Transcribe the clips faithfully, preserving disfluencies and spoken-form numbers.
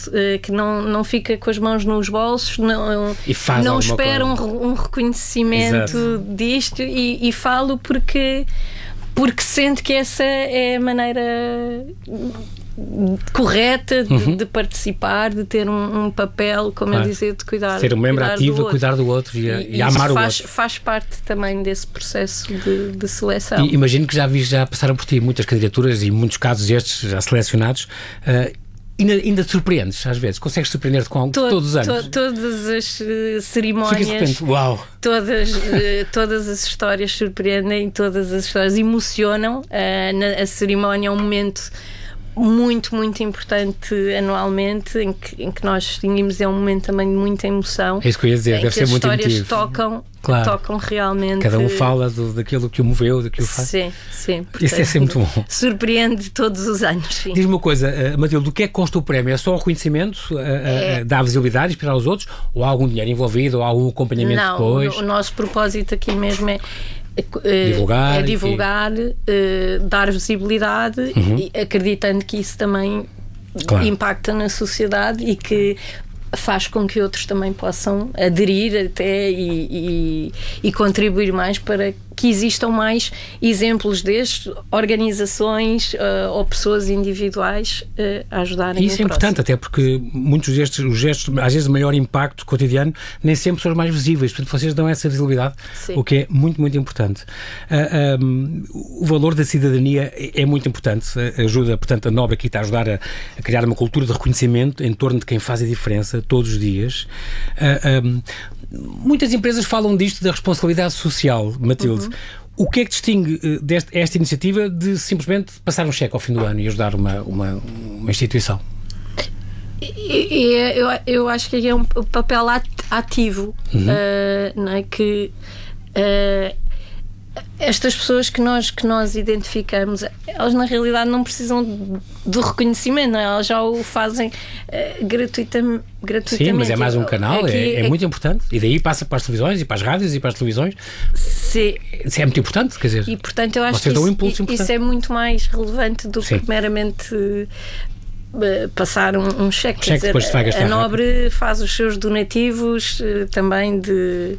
uh, que não, não fica com as mãos nos bolsos, não, não espera um, um reconhecimento Exato. disto e, e falo porque, porque sente que essa é a maneira correta de, uhum. de participar, de ter um, um papel, como claro. eu dizia, de cuidar ser um membro ativo a cuidar do outro e, e, e a amar o faz, outro. Faz parte também desse processo de, de seleção. E imagino que já, vi, já passaram por ti muitas candidaturas e muitos casos estes já selecionados. Uh, Ainda, ainda te surpreendes, às vezes? Consegues surpreender-te com Todo, todos os anos? To, todas as uh, cerimónias, repente, uau. Todas, uh, todas as histórias surpreendem, todas as histórias emocionam. Uh, na, a cerimónia é um momento muito, muito importante anualmente, em que, em que nós distinguimos, é um momento também de muita emoção. É isso que eu ia dizer, deve ser muito emotivo. As histórias tocam, claro. tocam realmente. Cada um fala do, daquilo que o moveu, daquilo que faz. Sim, sim. Portanto, isso é sempre muito bom. Surpreende todos os anos, sim. Diz-me uma coisa, Matilde, do que é que consta o prémio? É só o reconhecimento, é. dar visibilidade, inspirar os outros, ou há algum dinheiro envolvido, ou há algum acompanhamento Não, depois? O, o nosso propósito aqui mesmo é divulgar, é divulgar e... uh, dar visibilidade uhum. e acreditando que isso também claro. impacta na sociedade e que faz com que outros também possam aderir até e, e, e contribuir mais para que existam mais exemplos destes, organizações uh, ou pessoas individuais uh, a ajudarem. Isso é importante, até porque muitos destes os gestos, às vezes de maior impacto cotidiano, nem sempre são os mais visíveis, portanto vocês dão essa visibilidade, Sim. o que é muito, muito importante. Uh, um, o valor da cidadania é, é muito importante, ajuda, portanto, a Nobre aqui está a ajudar a, a criar uma cultura de reconhecimento em torno de quem faz a diferença todos os dias. Uh, um, muitas empresas falam disto da responsabilidade social, Matilde. Uhum. O que é que distingue uh, deste, esta iniciativa de simplesmente passar um cheque ao fim do ano e ajudar uma, uma, uma instituição? E, e, eu, eu acho que é um papel ativo, uhum. uh, não é? Que uh, estas pessoas que nós, que nós identificamos, elas na realidade não precisam do reconhecimento, não é? Elas já o fazem uh, gratuitam, gratuitamente. Sim, mas é mais um canal, aqui, é, é, é muito importante. E daí passa para as televisões e para as rádios e para as televisões. Sim. Isso é muito importante, quer dizer. E portanto eu acho que isso, um impulso isso é muito mais relevante do Sim. que meramente uh, passar um, um cheque. Um cheque dizer, depois se vai gastar a Nobre rápido. Faz os seus donativos uh, também de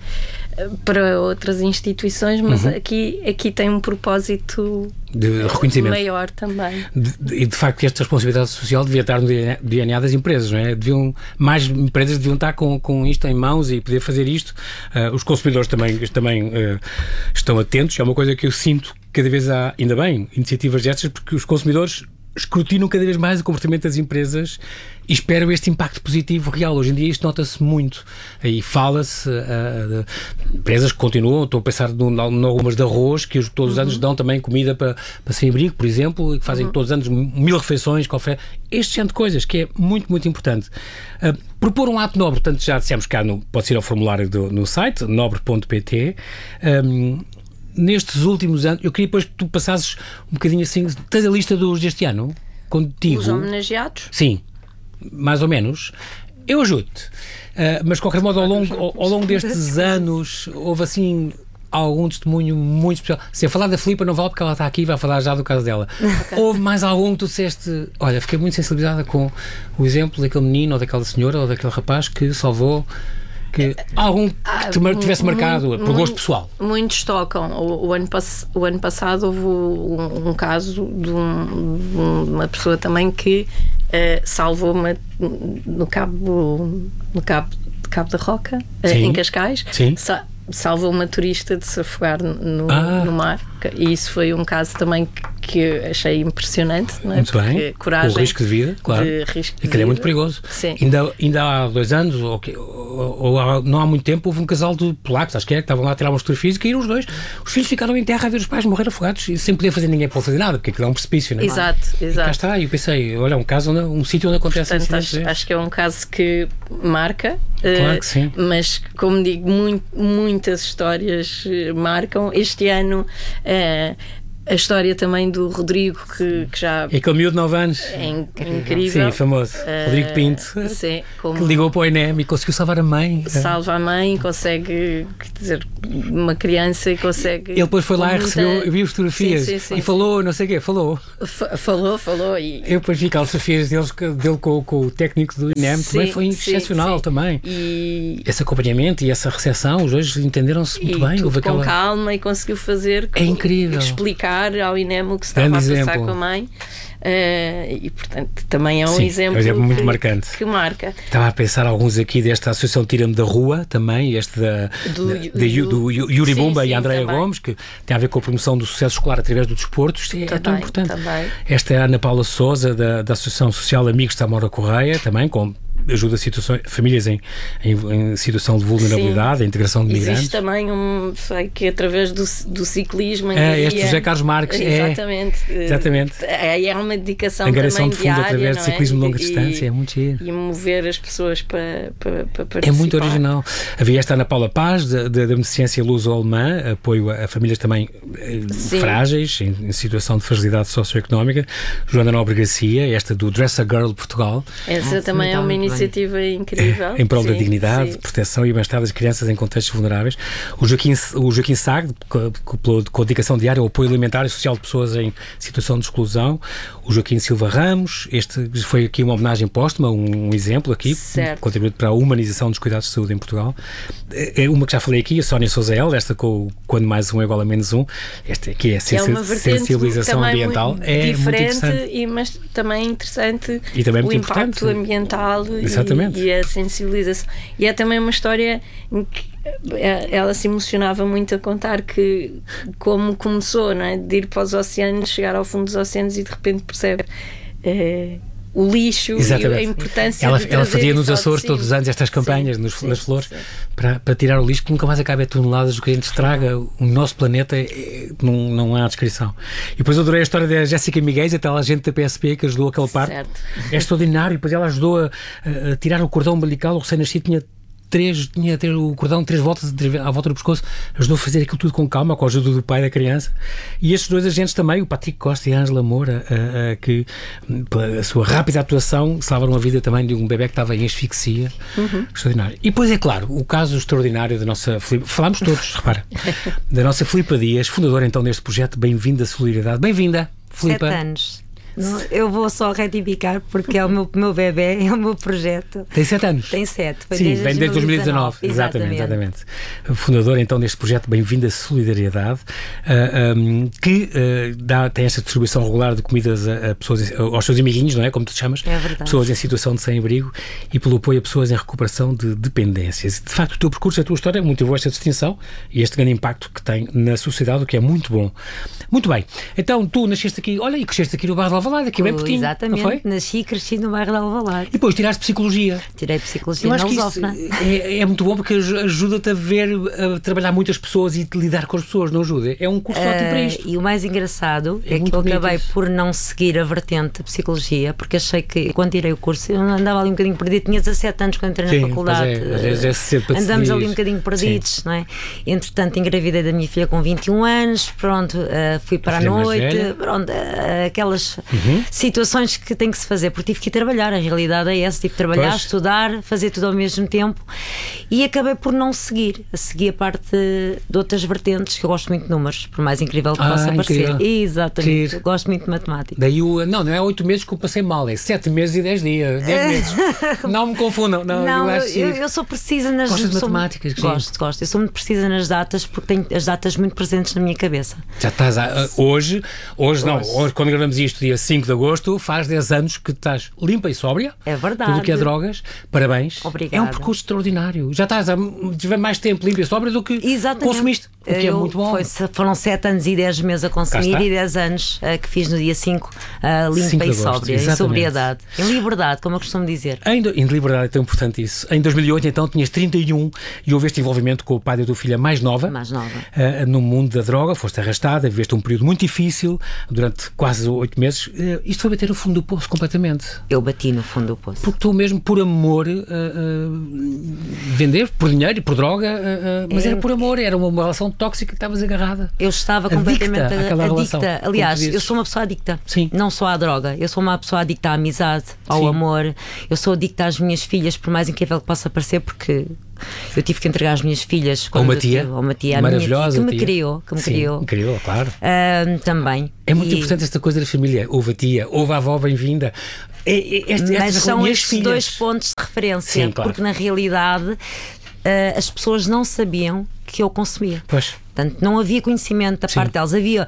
para outras instituições, mas uhum. aqui, aqui tem um propósito de reconhecimento maior também. E de, de, de facto esta responsabilidade social devia estar no D N A das empresas, não é? Deviam, mais empresas deviam estar com, com isto em mãos e poder fazer isto. Uh, os consumidores também, também uh, estão atentos, é uma coisa que eu sinto cada vez há, ainda bem, iniciativas destas, porque os consumidores escrutinam cada vez mais o comportamento das empresas e esperam este impacto positivo real. Hoje em dia isto nota-se muito. Aí fala-se uh, de empresas que continuam, estou a pensar em algumas de arroz, que todos os anos uhum. dão também comida para, para sem-abrigo, por exemplo, e que fazem uhum. todos os anos mil refeições, café, este tipo de coisas, que é muito, muito importante. Uh, propor um ato nobre, portanto já dissemos cá, no, pode ir ao formulário do, no site, nobre ponto pt. Um, Nestes últimos anos, eu queria depois que tu passasses um bocadinho assim, tens a lista dos deste ano? Contigo? Os homenageados? Sim, mais ou menos. Eu ajudo-te. Uh, mas, de qualquer modo, ao longo, ao, ao longo destes anos, houve assim algum testemunho muito especial. Se eu falar da Filipa não vale porque ela está aqui e vai falar já do caso dela. Okay. Houve mais algum que tu disseste, olha, fiquei muito sensibilizada com o exemplo daquele menino ou daquela senhora ou daquele rapaz que salvou... Que algum que te tivesse marcado muito, por gosto pessoal? Muitos tocam. O, o, ano, o ano passado houve um, um caso de, um, de uma pessoa também que uh, salvou-me no Cabo, no Cabo, Cabo da Roca, uh, em Cascais. Sim. Sa- salvou uma turista de se afogar no, ah. no mar. E isso foi um caso também que, que eu achei impressionante. Não é? Muito Porque bem. Coragem o risco de vida, claro. De risco de e que é muito perigoso. Sim. Ainda, ainda há dois anos, ou, ou, ou há, não há muito tempo, houve um casal de polacos, acho que é, que estavam lá a tirar umas fotografias e caíram os dois. Os filhos ficaram em terra a ver os pais morrer afogados e sem poder fazer ninguém para fazer nada, porque aquilo é um precipício, não é? Exato, e exato. cá está, e eu pensei, olha, um caso, onde, um sítio onde acontece Portanto, acho, acho que é um caso que marca. Claro que sim. Uh, mas, como digo, muito, muitas histórias marcam. Este ano uh, a história também do Rodrigo, que, que já... É aquele miúdo de nove anos. É incrível. Sim, famoso. Uh, Rodrigo Pinto. Sim, como... Que ligou para o INEM e conseguiu salvar a mãe. Salva a mãe, consegue, quer dizer, uma criança e consegue... Ele depois foi lá muita... e recebeu, eu vi as fotografias sim, sim, sim, e falou, não sei o quê, falou. F- falou, falou. E... Eu depois vi aquelas fotografias deles, dele com, com o técnico do INEM, sim, também foi sim, excepcional sim. também. E... Esse acompanhamento e essa recepção, os dois entenderam-se muito e bem. Tudo aquela... com calma e conseguiu fazer... É incrível. Explicar ao INEM o que se estava Grande a passar exemplo. com a mãe. Uh, e portanto também é um Sim, exemplo, é um exemplo muito que, marcante. que marca. Estava a pensar alguns aqui desta Associação Tira-me da Rua também, este da, do, da, do, do, do Yuri Bumba e a Andréia Gomes, que tem a ver com a promoção do sucesso escolar através do desporto. Isto é, também, é tão importante. Também. Esta é a Ana Paula Sousa da, da Associação Social Amigos da Amora Correia, também com ajuda a situações, famílias em, em, em situação de vulnerabilidade, Sim. a integração de migrantes. Existe também um, sei que através do, do ciclismo... É, este José Carlos Marques. Exatamente. É, exatamente. É, é uma dedicação Angaração também de fundo diária, através de ciclismo é? de longa e, distância, é muito giro. E mover as pessoas para, para, para participar. É muito original. Havia esta Ana Paula Paz, da, da Beneficência Luso-Alemã, apoio a, a famílias também Sim. frágeis, em, em situação de fragilidade socioeconómica. Joana Nobre Garcia, esta do Dress a Girl Portugal. Essa ah, também é uma iniciativa bem. incrível. Em prol sim, da dignidade, sim. proteção e bem-estar das crianças em contextos vulneráveis. O Joaquim, o Joaquim Sag, com, com a dedicação diária ao apoio alimentar e social de pessoas em situação de exclusão. O Joaquim Silva Ramos, este foi aqui uma homenagem póstuma, um, um exemplo aqui, certo. contributo para a humanização dos cuidados de saúde em Portugal. É uma que já falei aqui, a Sónia Sousa L, esta com Quando Mais Um é Igual a Menos Um. Esta aqui é a sensi- é sensibilização ambiental. É diferente, muito interessante. E, mas também interessante e também o muito impacto importante. ambiental Exatamente. E, e a sensibilização. E é também uma história em que ela se emocionava muito a contar que como começou, não é? De ir para os oceanos, chegar ao fundo dos oceanos e de repente percebe é, o lixo Exatamente. e a importância ela, de ela fazia nos Açores sim. todos os anos estas campanhas sim, nos, sim, nas flores para, para tirar o lixo que nunca mais acaba a toneladas do que a gente estraga. O nosso planeta é, não, não há descrição. E depois eu adorei a história da Jéssica Miguel, a tal agente da P S P que ajudou aquele parto. É extraordinário. Depois ela ajudou a, a tirar o cordão umbilical. O recém-nascido tinha Três, tinha ter o cordão três voltas à volta do pescoço, ajudou a fazer aquilo tudo com calma, com a ajuda do pai da criança. E estes dois agentes também, o Patrick Costa e a Ângela Moura, a, a, que pela sua rápida atuação salvaram a vida também de um bebé que estava em asfixia. Uhum. Extraordinário. E depois é claro, o caso extraordinário da nossa Filipa, falámos todos, repara, da nossa Filipa Dias, fundadora então deste projeto Bem-vinda Solidariedade. Bem-vinda, Filipa. Sete anos. Eu vou só retificar porque é o meu, meu bebê, é o meu projeto. Tem sete anos? Tem sete. Foi Sim, desde vem desde dois mil e dezanove. Exatamente, exatamente. Fundadora então deste projeto Bem-vinda Solidariedade, uh, um, que uh, dá, tem esta distribuição regular de comidas a, a pessoas, aos seus amiguinhos, não é? Como tu te chamas? É verdade. Pessoas em situação de sem-abrigo e pelo apoio a pessoas em recuperação de dependências. De facto, o teu percurso, a tua história motivou esta distinção e este grande impacto que tem na sociedade, o que é muito bom. Muito bem. Então, tu nasceste aqui, olha, e cresceste aqui no bairro de Alvalade, aqui bem pertinho. Exatamente, não foi? Nasci e cresci no bairro de Alvalade. E depois tiraste Psicologia. Tirei Psicologia na Lusófona. Eu acho que isso é, é muito bom porque ajuda-te a ver, a trabalhar muitas pessoas e lidar com as pessoas, não ajuda? É um curso uh, ótimo para isto. E o mais engraçado é, é que eu acabei isso. por não seguir a vertente de Psicologia, porque achei que quando tirei o curso eu andava ali um bocadinho perdido, tinha dezassete anos quando entrei Sim, na faculdade. É, às vezes é cedo para andamos ali um bocadinho perdidos, Sim. não é? Entretanto, engravidei da minha filha com vinte e um anos, pronto, uh, fui para a, a noite, pronto, uh, aquelas uhum. situações que tem que se fazer, porque tive que ir trabalhar, a realidade é essa, tive que trabalhar, pois. estudar, fazer tudo ao mesmo tempo e acabei por não seguir, segui a parte de outras vertentes, que eu gosto muito de números, por mais incrível que ah, possa parecer. Exatamente, Giro. gosto muito de matemática. Daí o, não, não é oito meses que eu passei mal, é sete meses e dez dias, dez meses. Não me confundam. Não, não eu, eu, eu sou precisa nas... Gostas de sou, matemáticas? Gosto, gosto. Eu sou muito precisa nas datas porque tenho as datas muito presentes na minha cabeça. Já estás a, hoje, hoje não, hoje quando gravamos isto, dia cinco de agosto, faz dez anos que estás limpa e sóbria. É verdade. Tudo o que é drogas. Parabéns. Obrigada. É um percurso extraordinário. Já estás a tiver mais tempo limpa e sóbria do que Exatamente. consumiste. O que eu, é muito bom. Foi, foram sete anos e dez meses a consumir e dez anos uh, que fiz no dia cinco uh, limpa e sóbria. Em sobriedade. Em liberdade, como eu costumo dizer. Em, em liberdade é tão importante isso. Em dois mil e oito, então, tinhas trinta e um e houve este envolvimento com o pai da tua filha mais nova. Mais nova. Uh, no mundo da droga. Foste arrastada, viveste um período muito difícil durante quase oito meses. uh, isto foi bater no fundo do poço completamente. Eu bati no fundo do poço. Porque tu mesmo, por amor, uh, uh, vender, por dinheiro, por droga, uh, uh, mas é... era por amor, era uma relação tóxica que estavas agarrada. Eu estava completamente adicta. Relação, Aliás, eu sou uma pessoa adicta. Sim. Não só à droga, eu sou uma pessoa adicta à amizade, ao Sim. amor. Eu sou adicta às minhas filhas, por mais incrível que possa parecer, porque eu tive que entregar as minhas filhas a uma tia, uma tia maravilhosa, minha tia, que me tia. criou, que me Sim, criou. criou, claro. Uh, também. É muito e... importante esta coisa da família. Houve a tia, houve a avó bem-vinda. É, é, este, Mas são estes filhas. dois pontos de referência, Sim, claro. porque na realidade uh, as pessoas não sabiam que eu consumia. Pois. Portanto, não havia conhecimento da Sim. parte delas. Havia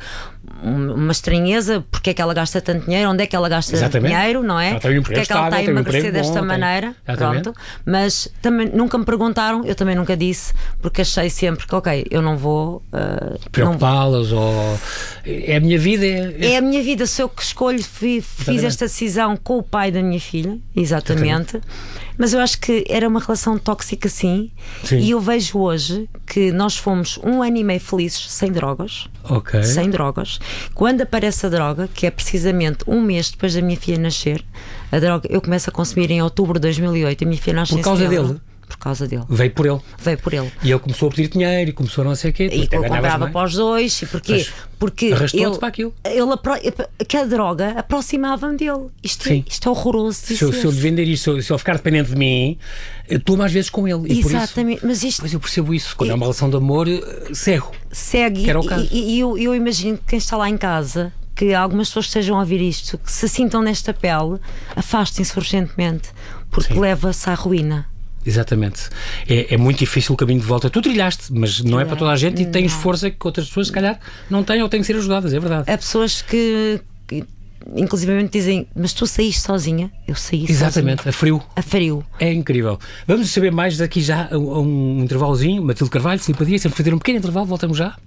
uma estranheza, porque é que ela gasta tanto dinheiro, onde é que ela gasta Exatamente. dinheiro, não é? Ela tem um porque é que ela está a emagrecer um desta bom, maneira. Tem... Pronto. Mas também nunca me perguntaram, eu também nunca disse, porque achei sempre que, ok, eu não vou uh, preocupá-las não... ou é a minha vida. É, é a minha vida, sou eu que escolho, fiz, fiz esta decisão com o pai da minha filha, exatamente. exatamente. Mas eu acho que era uma relação tóxica, sim, sim. E eu vejo hoje que nós fomos um ano e meio felizes sem drogas. Ok. Sem drogas. Quando aparece a droga, que é precisamente um mês depois da minha filha nascer, a droga eu começo a consumir em outubro de dois mil e oito, a minha filha nasce por causa dele? Por causa dele. Veio por ele. Veio por ele. E ele começou a pedir dinheiro e começou a não sei o quê. E eu comprava para os dois. E porquê? Mas porque arrastou-te para aquilo. Ele, que a droga aproximava-me dele. Isto, isto é horroroso. Se eu, se eu vender isto, se eu ficar dependente de mim, estou mais vezes com ele. E exatamente. Por isso, mas, isto, mas eu percebo isso. Quando e, é uma relação de amor, cego. Segue. Que era o caso. E, e eu, eu imagino que quem está lá em casa, que algumas pessoas estejam a ouvir isto, que se sintam nesta pele, afastem-se urgentemente, porque leva-se à ruína. Exatamente. É, é muito difícil o caminho de volta. Tu trilhaste, mas não é para toda a gente e tens não. força que outras pessoas, se calhar, não têm ou têm que ser ajudadas, é verdade. Há pessoas que, que inclusivamente dizem, mas tu saíste sozinha? Eu saí Exatamente, sozinha. a frio. A frio. É incrível. Vamos saber mais daqui já a um, um intervalozinho. Matilde Carvalho, Simpatia, sempre fazer um pequeno intervalo, voltamos já.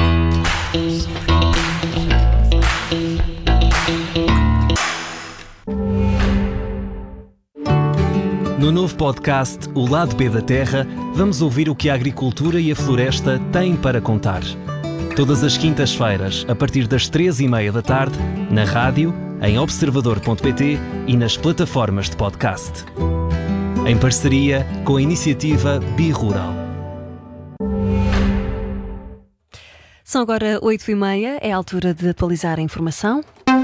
No novo podcast O Lado B da Terra, vamos ouvir o que a agricultura e a floresta têm para contar. Todas as quintas-feiras, a partir das três e meia da tarde, na rádio, em observador ponto pt e nas plataformas de podcast. Em parceria com a iniciativa Birural. São agora oito e meia, é a altura de atualizar a informação.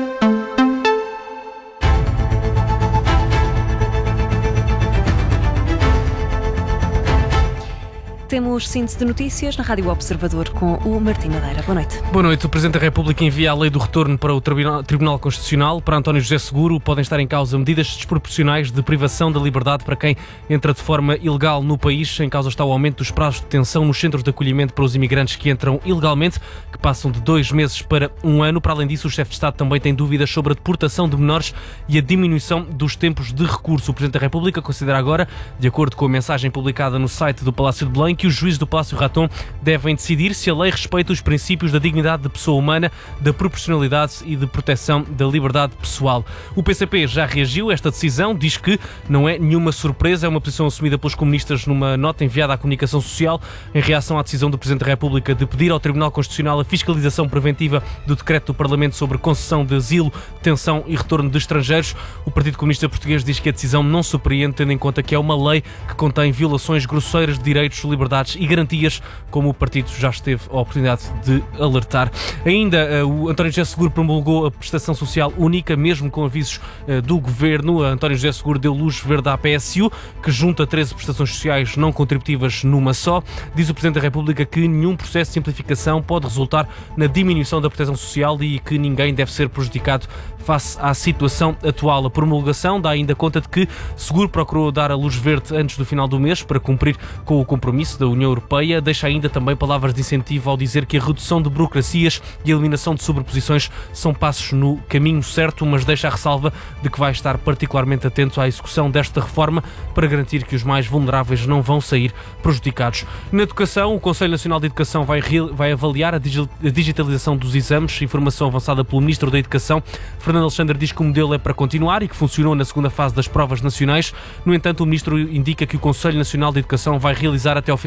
Temos síntese de notícias na Rádio Observador com o Martim Madeira. Boa noite. Boa noite. O Presidente da República envia a lei do retorno para o Tribunal, Tribunal Constitucional. Para António José Seguro, podem estar em causa medidas desproporcionais de privação da liberdade para quem entra de forma ilegal no país. Em causa está o aumento dos prazos de detenção nos centros de acolhimento para os imigrantes que entram ilegalmente, que passam de dois meses para um ano. Para além disso, o chefe de Estado também tem dúvidas sobre a deportação de menores e a diminuição dos tempos de recurso. O Presidente da República considera agora, de acordo com a mensagem publicada no site do Palácio de Belém, que os juízes do Palácio Raton devem decidir se a lei respeita os princípios da dignidade de pessoa humana, da proporcionalidade e de proteção da liberdade pessoal. O P C P já reagiu a esta decisão, diz que não é nenhuma surpresa, é uma posição assumida pelos comunistas numa nota enviada à comunicação social em reação à decisão do Presidente da República de pedir ao Tribunal Constitucional a fiscalização preventiva do decreto do Parlamento sobre concessão de asilo, detenção e retorno de estrangeiros. O Partido Comunista Português diz que a decisão não surpreende, tendo em conta que é uma lei que contém violações grosseiras de direitos, liberdades e garantias, como o partido já esteve a oportunidade de alertar. Ainda, o António José Seguro promulgou a prestação social única, mesmo com avisos do Governo. António José Seguro deu luz verde à P S U, que junta treze prestações sociais não contributivas numa só. Diz o Presidente da República que nenhum processo de simplificação pode resultar na diminuição da proteção social e que ninguém deve ser prejudicado face à situação atual. A promulgação dá ainda conta de que Seguro procurou dar a luz verde antes do final do mês para cumprir com o compromisso da União Europeia. Deixa ainda também palavras de incentivo ao dizer que a redução de burocracias e a eliminação de sobreposições são passos no caminho certo, mas deixa a ressalva de que vai estar particularmente atento à execução desta reforma para garantir que os mais vulneráveis não vão sair prejudicados. Na educação, o Conselho Nacional de Educação vai, vai avaliar a digitalização dos exames, informação avançada pelo Ministro da Educação. Fernando Alexandre diz que o modelo é para continuar e que funcionou na segunda fase das provas nacionais. No entanto, o Ministro indica que o Conselho Nacional de Educação vai realizar até ao final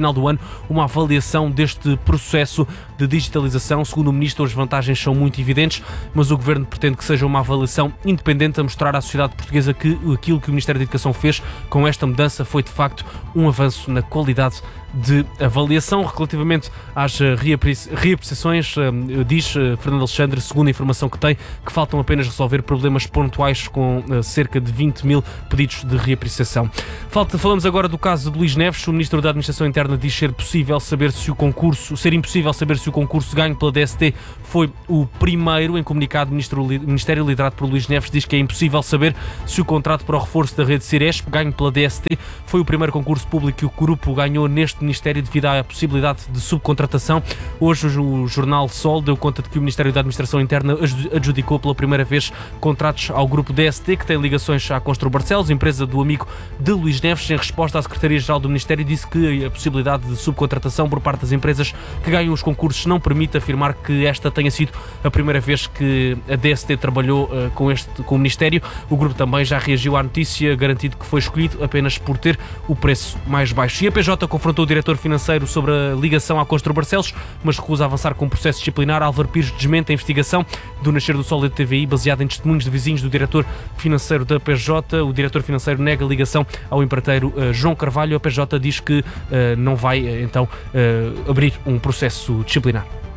final do ano uma avaliação deste processo de digitalização. Segundo o Ministro, as vantagens são muito evidentes, mas o Governo pretende que seja uma avaliação independente a mostrar à sociedade portuguesa que aquilo que o Ministério da Educação fez com esta mudança foi de facto um avanço na qualidade de avaliação. Relativamente às reapreciações, diz Fernando Alexandre, segundo a informação que tem, que faltam apenas resolver problemas pontuais com cerca de vinte mil pedidos de reapreciação. Falta, falamos agora do caso de Luís Neves. O Ministro da Administração Interna diz ser possível saber se o concurso, ser impossível saber se o concurso ganho pela D S T foi o primeiro. Em comunicado, o Ministério liderado por Luís Neves diz que é impossível saber se o contrato para o reforço da rede Ciresp, ganho pela D S T, foi o primeiro concurso público que o grupo ganhou neste Ministério devido à possibilidade de subcontratação. Hoje o jornal Sol deu conta de que o Ministério da Administração Interna adjudicou pela primeira vez contratos ao grupo D S T, que tem ligações à Constru Barcelos, empresa do amigo de Luís Neves. Em resposta, à Secretaria-Geral do Ministério disse que a possibilidade de subcontratação por parte das empresas que ganham os concursos não permite afirmar que esta tenha sido a primeira vez que a D S T trabalhou uh, com, este, com o Ministério. O grupo também já reagiu à notícia, garantindo que foi escolhido apenas por ter o preço mais baixo. E a P J confrontou o diretor financeiro sobre a ligação à Constru Barcelos, mas recusa avançar com o processo disciplinar. Álvaro Pires desmente a investigação do Nascer do Sol da T V I, baseada em testemunhos de vizinhos do diretor financeiro da P J. O diretor financeiro nega a ligação ao empreiteiro uh, João Carvalho. A P J diz que uh, não vai, uh, então, uh, abrir um processo disciplinar.